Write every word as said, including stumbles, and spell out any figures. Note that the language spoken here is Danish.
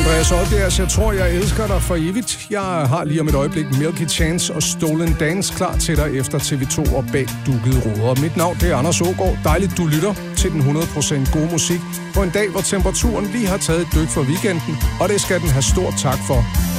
Andreas Oddbjergs, jeg tror, jeg elsker dig for evigt. Jeg har lige om et øjeblik Milky Chance og Stolen Dance klar til dig efter T V to og bag dukkede ruder. Mit navn det er Anders Aagaard. Dejligt, du lytter til den hundrede procent gode musik på en dag, hvor temperaturen lige har taget et dyk for weekenden, og det skal den have stort tak for.